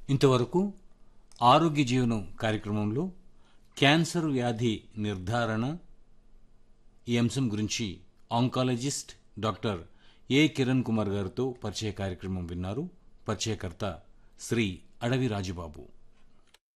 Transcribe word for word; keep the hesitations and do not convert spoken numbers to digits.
ఇంతవరకు ఆరోగ్య జీవనం కార్యక్రమంలో క్యాన్సర్ వ్యాధి నిర్ధారణ ఈ అంశం గురించి ఆంకాలజిస్ట్ డాక్టర్ ఏ కిరణ్ కుమార్ గారితో పరిచయ కార్యక్రమం విన్నారు. పరిచయకర్త శ్రీ అడవి రాజుబాబు.